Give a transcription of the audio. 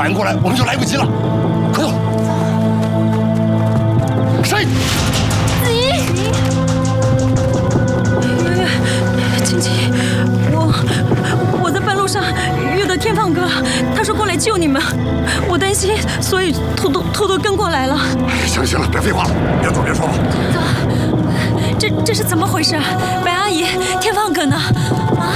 反应过来，我们就来不及了。快走！谁？ 子怡，晴晴，我在半路上遇到天放哥，他说过来救你们，我担心，所以偷偷跟过来了。 行了，别废话了，边走边说吧。 这是怎么回事？白阿姨，天放哥呢？啊！